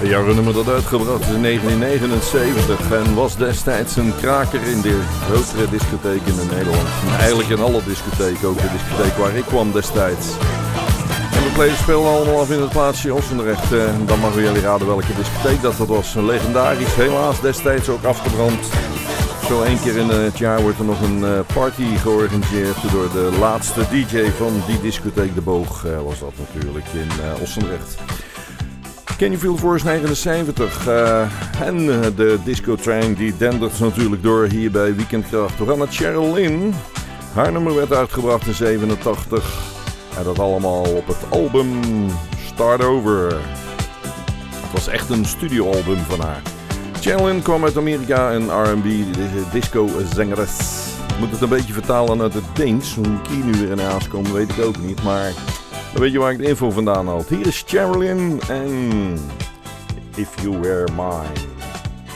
Nummer dat uitgebracht in 1979 en was destijds een kraker in de grotere discotheken in Nederland. Eigenlijk in alle discotheken, ook de discotheek waar ik kwam destijds. En de players speelden allemaal af in het plaatsje Ossendrecht. Dan mag jullie raden welke discotheek dat was. Legendarisch, helaas destijds ook afgebrand. Zo 1 keer in het jaar wordt er nog een party georganiseerd door de laatste DJ van die discotheek. De Boog was dat natuurlijk in Ossendrecht. Can You Feel Force 79 en de disco train die dendert natuurlijk door hier bij Weekendkracht. We gaan naar Cheryl Lynn. Haar nummer werd uitgebracht in 87 en dat allemaal op het album Start Over. Het was echt een studioalbum van haar. Cheryl Lynn kwam uit Amerika, een R&B disco zangeres. Ik moet het een beetje vertalen naar het Deens. Hoe ik hier nu weer in huis kom weet ik ook niet, maar dan weet je waar ik de info vandaan haal. Hier is Cheryl Lynn en If You Were Mine.